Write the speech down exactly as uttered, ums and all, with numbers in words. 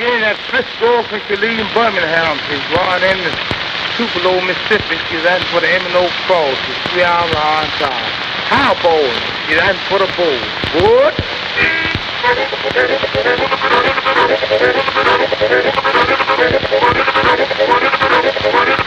in at Frisco, Killeen, Birmingham. She's going in the Tupelo, Mississippi. She's asking for the M and O Cross. She's three hours on time. How bold? She's asking for the bowl. What? What?